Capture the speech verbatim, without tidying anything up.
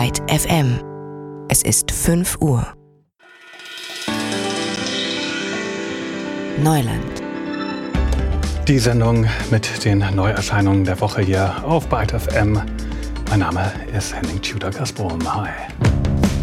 Byte F M. Es ist fünf Uhr. Neuland. Die Sendung mit den Neuerscheinungen der Woche hier auf Byte F M. Mein Name ist Henning Tudor-Gasbrom. Hi.